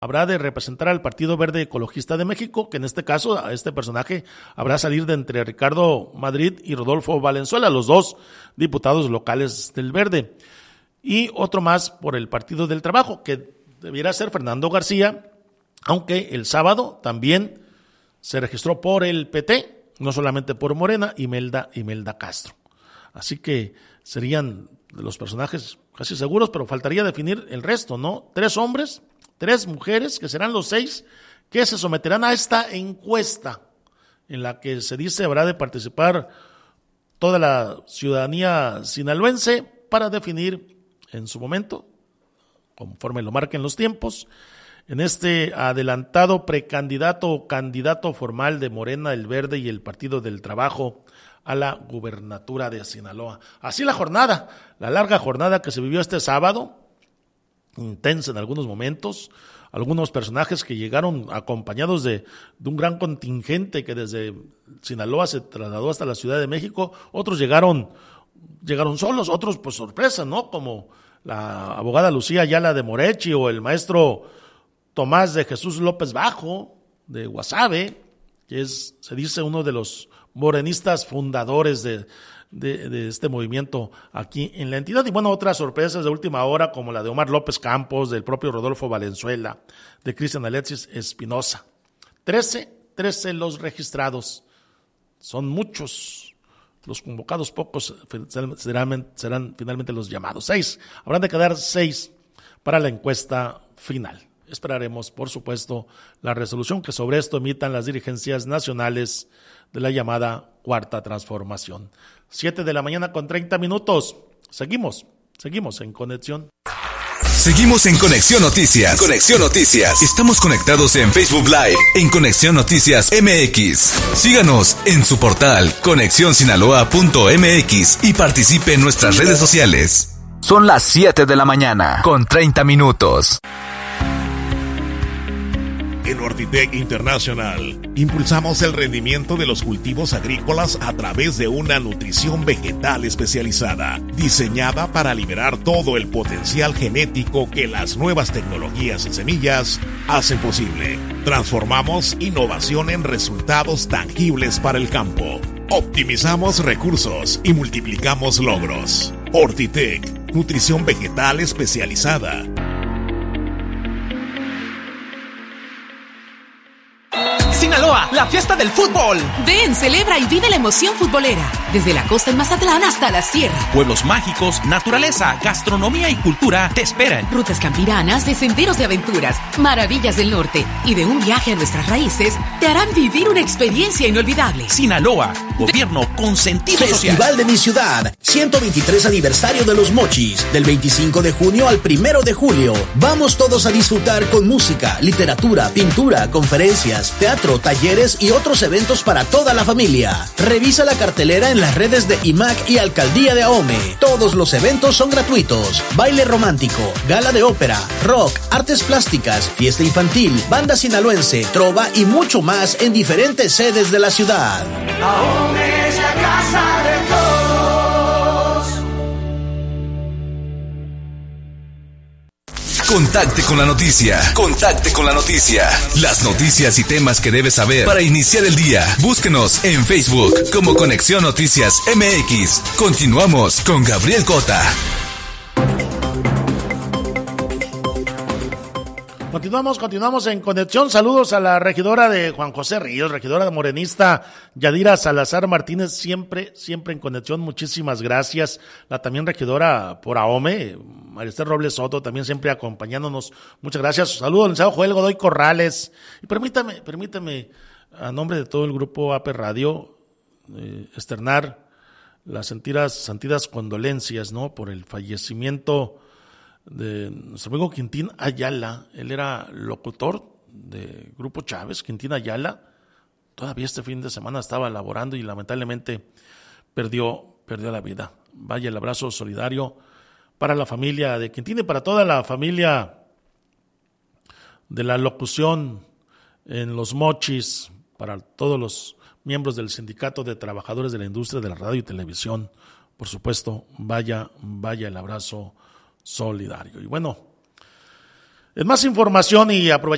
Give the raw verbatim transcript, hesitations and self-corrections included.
habrá de representar al Partido Verde Ecologista de México, que en este caso, a este personaje habrá salir de entre Ricardo Madrid y Rodolfo Valenzuela, los dos diputados locales del Verde. Y otro más por el Partido del Trabajo, que debiera ser Fernando García, aunque el sábado también se registró por el P T, no solamente por Morena, Imelda, Imelda Castro. Así que serían de los personajes casi seguros, pero faltaría definir el resto, ¿no? Tres hombres, tres mujeres, que serán los seis que se someterán a esta encuesta, en la que se dice habrá de participar toda la ciudadanía sinaloense para definir en su momento, conforme lo marquen los tiempos, en este adelantado precandidato o candidato formal de Morena, el Verde y el Partido del Trabajo a la gubernatura de Sinaloa. Así la jornada, la larga jornada que se vivió este sábado, intensa en algunos momentos, algunos personajes que llegaron acompañados de, de un gran contingente que desde Sinaloa se trasladó hasta la Ciudad de México, otros llegaron, llegaron solos, otros pues sorpresa, ¿no? Como la abogada Lucía Ayala de Morechi o el maestro Tomás de Jesús López Bajo de Guasave, que es, se dice, uno de los morenistas fundadores de, de, de este movimiento aquí en la entidad. Y bueno, otras sorpresas de última hora como la de Omar López Campos, del propio Rodolfo Valenzuela, de Cristian Alexis Espinosa. Trece, trece los registrados. Son muchos los convocados, pocos serán, serán finalmente los llamados. Seis, habrán de quedar seis para la encuesta final. Esperaremos, por supuesto, la resolución que sobre esto emitan las dirigencias nacionales de la llamada Cuarta Transformación. Siete de la mañana con treinta minutos. Seguimos, seguimos en conexión. Seguimos en Conexión Noticias. Conexión Noticias. Estamos conectados en Facebook Live, en Conexión Noticias M X. Síganos en su portal conexión sinaloa punto m x y participe en nuestras redes sociales. Son las siete de la mañana con treinta minutos. En Ortitec International impulsamos el rendimiento de los cultivos agrícolas a través de una nutrición vegetal especializada, diseñada para liberar todo el potencial genético que las nuevas tecnologías y semillas hacen posible. Transformamos innovación en resultados tangibles para el campo. Optimizamos recursos y multiplicamos logros. Ortitec, nutrición vegetal especializada. Sinaloa, la fiesta del fútbol. Ven, celebra y vive la emoción futbolera. Desde la costa en Mazatlán hasta la sierra. Pueblos mágicos, naturaleza, gastronomía y cultura te esperan. Rutas campiranas de senderos de aventuras, maravillas del norte y de un viaje a nuestras raíces te harán vivir una experiencia inolvidable. Sinaloa, gobierno con sentido social. Festival de mi ciudad, ciento veintitrés aniversario de los Mochis, del veinticinco de junio al primero de julio. Vamos todos a disfrutar con música, literatura, pintura, conferencias, teatro, talleres y otros eventos para toda la familia. Revisa la cartelera en las redes de I M A C y Alcaldía de Ahome. Todos los eventos son gratuitos. Baile romántico, gala de ópera, rock, artes plásticas, fiesta infantil, banda sinaloense, trova y mucho más en diferentes sedes de la ciudad. Ahome es la casa de todos. Contacte con la noticia. Contacte con la noticia. Las noticias y temas que debes saber para iniciar el día. Búsquenos en Facebook como Conexión Noticias M X. Continuamos con Gabriel Cota. Continuamos, continuamos en conexión. Saludos a la regidora de Juan José Ríos, regidora morenista Yadira Salazar Martínez, siempre, siempre en conexión. Muchísimas gracias. La también regidora por Ahome, Maristel Robles Soto, también siempre acompañándonos. Muchas gracias. Saludos al licenciado Joel Godoy Corrales. Y permítame, permítame, a nombre de todo el grupo A P Radio, eh, externar las sentidas, sentidas condolencias, ¿no? Por el fallecimiento de nuestro amigo Quintín Ayala. Él era locutor de Grupo Chávez, Quintín Ayala. Todavía este fin de semana estaba laborando y lamentablemente perdió, perdió la vida. Vaya el abrazo solidario para la familia de Quintín y para toda la familia de la locución en Los Mochis, para todos los miembros del Sindicato de Trabajadores de la Industria de la Radio y Televisión. Por supuesto, vaya, vaya el abrazo solidario. Y bueno, en más información y aprovechando